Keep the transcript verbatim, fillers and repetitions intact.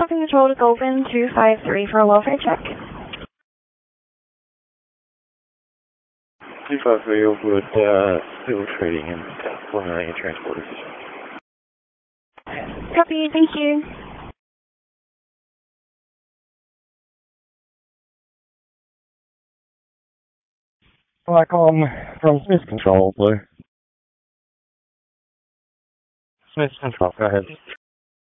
Traffic control to Goldman two five three for a welfare check. two five three Oakwood, uh, still trading and formulating a transport decision. Copy, thank you. Blackhawk from Smith Control, Blue. Smith Control, go ahead.